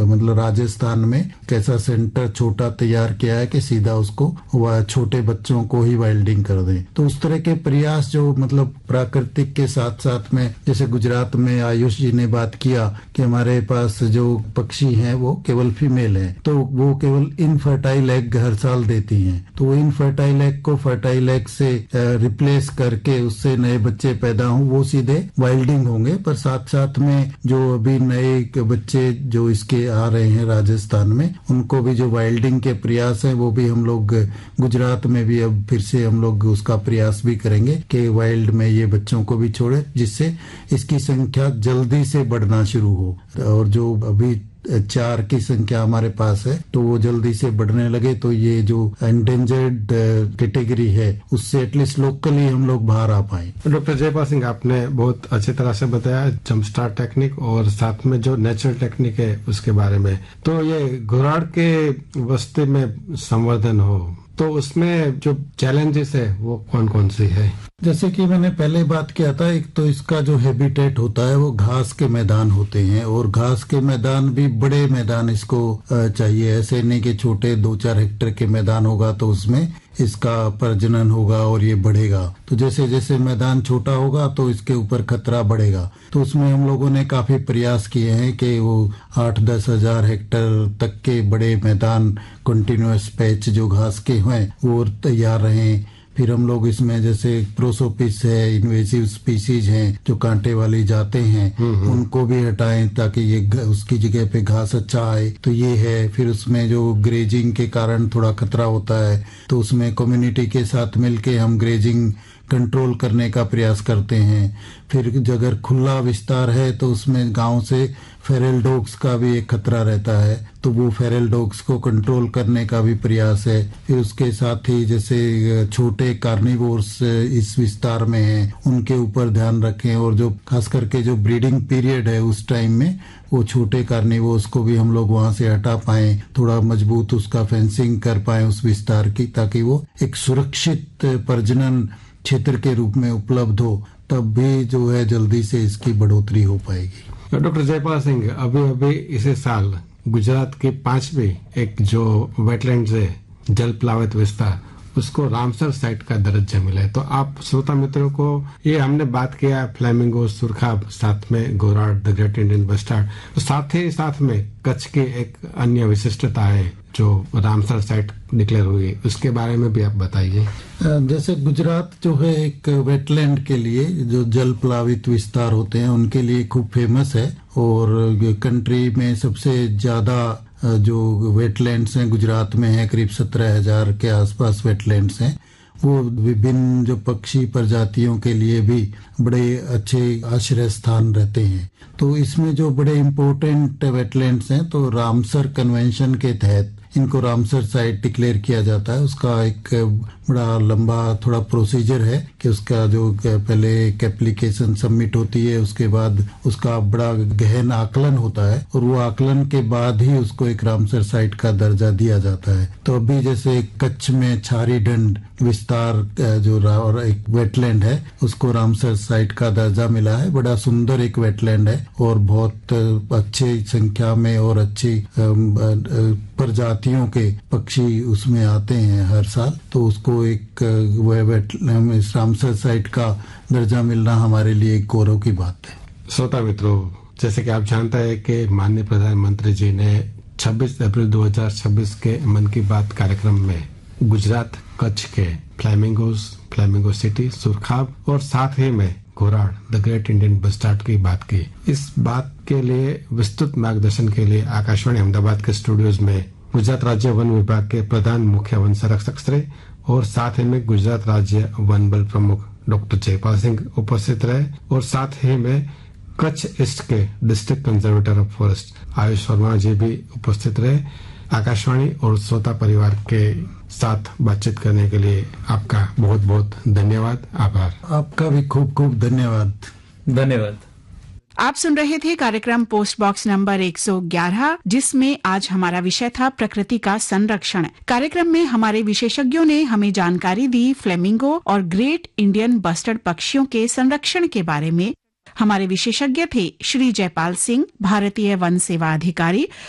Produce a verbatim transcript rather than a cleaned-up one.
मतलब राजस्थान में कैसा सेंटर छोटा तैयार किया है कि सीधा उसको वह छोटे बच्चों को ही वाइल्डिंग कर दें। तो उस तरह के प्रयास जो मतलब प्राकृतिक के साथ साथ में, जैसे गुजरात में आयुष जी ने बात किया कि हमारे पास जो पक्षी हैं वो केवल फीमेल हैं, तो वो केवल इनफर्टाइल एग हर साल देती हैं। तो वो इनफर्टाइल एग को फर्टाइल एग से रिप्लेस करके उससे नए बच्चे पैदा हों, वो सीधे वाइल्डिंग होंगे। पर साथ साथ में जो अभी नए बच्चे जो इसके आ रहे हैं राजस्थान में, उनको भी जो वाइल्डिंग के प्रयास हैं वो भी हम लोग गुजरात में भी अब फिर से हम लोग उसका प्रयास भी करेंगे कि वाइल्ड में ये बच्चों को भी छोड़े, जिससे इसकी संख्या जल्दी से बढ़ना शुरू हो। और जो अभी चार की संख्या हमारे पास है तो वो जल्दी से बढ़ने लगे, तो ये जो एंडेंजर्ड कैटेगरी है उससे एटलीस्ट लोकली हम लोग बाहर आ पाए। डॉक्टर जयपाल सिंह, आपने बहुत अच्छी तरह से बताया जंप स्टार्ट टेक्निक और साथ में जो नेचुरल टेक्निक है उसके बारे में। तो ये घुराड़ के बस्ती में संवर्धन हो तो उसमें जो चैलेंजेस है वो कौन कौन सी है? जैसे कि मैंने पहले बात किया था, एक तो इसका जो हैबिटेट होता है वो घास के मैदान होते हैं, और घास के मैदान भी बड़े मैदान इसको चाहिए। ऐसे नहीं कि छोटे दो चार हेक्टेयर के मैदान होगा तो उसमें इसका प्रजनन होगा और ये बढ़ेगा। तो जैसे जैसे मैदान छोटा होगा तो इसके ऊपर खतरा बढ़ेगा। तो उसमें हम लोगों ने काफी प्रयास किए हैं कि वो आठ दस हजार हेक्टेयर तक के बड़े मैदान, कंटिन्यूअस पैच जो घास के हैं वो तैयार रहें। फिर हम लोग इसमें जैसे प्रोसोपिस है, इन्वेसिव स्पीसीज हैं जो कांटे वाली जाते हैं, उनको भी हटाएं ताकि ये उसकी जगह पे घास अच्छा आए। तो ये है। फिर उसमें जो ग्रेजिंग के कारण थोड़ा खतरा होता है तो उसमें कम्युनिटी के साथ मिलके हम ग्रेजिंग कंट्रोल करने का प्रयास करते हैं। फिर अगर खुला विस्तार है तो उसमें गांव से फेरल डॉग्स का भी एक खतरा रहता है, तो वो फेरल डॉग्स को कंट्रोल करने का भी प्रयास है। फिर उसके साथ ही जैसे छोटे कार्निवोर्स इस विस्तार में हैं, उनके ऊपर ध्यान रखें, और जो खास करके जो ब्रीडिंग पीरियड है उस टाइम में वो छोटे कार्निवोर्स को भी हम लोग वहां से हटा पाएं, थोड़ा मजबूत उसका फेंसिंग कर पाएं उस विस्तार की, ताकि वो एक सुरक्षित प्रजनन क्षेत्र के रूप में उपलब्ध हो, तब भी जो है जल्दी से इसकी बढ़ोतरी हो पाएगी। डॉक्टर जयपाल सिंह, अभी अभी इसी साल गुजरात की पांचवी एक जो वेटलैंड्स है, जल प्लावित विस्तार, उसको रामसर साइट का दर्जा मिला है। तो आप श्रोता मित्रों को, ये हमने बात किया फ्लेमिंगो, सुरखाब, साथ में घुराड़, द ग्रेट इंडियन बस्टार्ड, तो साथ ही साथ में कच्छ की एक अन्य विशिष्टता है जो रामसर साइट डिक्लेयर हुई, उसके बारे में भी आप बताइए। जैसे गुजरात जो है एक वेटलैंड के लिए, जो जल प्लावित विस्तार होते हैं उनके लिए खूब फेमस है, और कंट्री में सबसे ज्यादा जो वेटलैंड्स हैं गुजरात में है, करीब सत्रह हजार के आसपास वेटलैंड्स हैं। वो विभिन्न जो पक्षी प्रजातियों के लिए भी बड़े अच्छे आश्रय स्थान रहते हैं। तो इसमें जो बड़े इम्पोर्टेंट वेटलैंड्स हैं, तो रामसर कन्वेंशन के तहत इनको रामसर साइट डिक्लेयर किया जाता है। उसका एक बड़ा लंबा थोड़ा प्रोसीजर है कि उसका जो पहले एक एप्लीकेशन सबमिट होती है, उसके बाद उसका बड़ा गहन आकलन होता है, और वो आकलन के बाद ही उसको एक रामसर साइट का दर्जा दिया जाता है। तो अभी जैसे कच्छ में छारी ढंड विस्तार जो और एक वेटलैंड है, उसको रामसर साइट का दर्जा मिला है। बड़ा सुंदर एक वेटलैंड है और बहुत अच्छी संख्या में और अच्छी प्रजातियों के पक्षी उसमें आते हैं हर साल। तो उसको एक रामसर साइट का दर्जा मिलना हमारे लिए एक गौरव की बात है। श्रोता मित्रों, जैसे कि आप जानते हैं कि माननीय प्रधानमंत्री जी ने छब्बीस अप्रैल दो हज़ार छब्बीस के मन की बात कार्यक्रम में गुजरात कच्छ के फ्लेमिंगोस, फ्लेमिंगो सिटी, सुरखाब और साथ ही में घुराड़, द ग्रेट इंडियन बस्टार्ड की बात की। इस बात के लिए विस्तृत मार्गदर्शन के लिए आकाशवाणी अहमदाबाद के स्टूडियोज में गुजरात राज्य वन विभाग के प्रधान मुख्य वन संरक्षक श्री और साथ ही में गुजरात राज्य वन बल प्रमुख डॉक्टर जयपाल सिंह उपस्थित रहे, और साथ ही में कच्छ ईस्ट के district conservator of forest Ayush Sharma ji भी उपस्थित रहे। आकाशवाणी और श्रोता परिवार के साथ बातचीत करने के लिए आपका बहुत बहुत धन्यवाद, आभार। आपका भी खूब खूब धन्यवाद। धन्यवाद। आप सुन रहे थे कार्यक्रम पोस्ट बॉक्स नंबर एक सौ ग्यारह, जिसमें आज हमारा विषय था प्रकृति का संरक्षण। कार्यक्रम में हमारे विशेषज्ञों ने हमें जानकारी दी फ्लेमिंगो और ग्रेट इंडियन बस्टर्ड पक्षियों के संरक्षण के बारे में। हमारे विशेषज्ञ थे श्री जयपाल सिंह, भारतीय वन सेवा अधिकारी,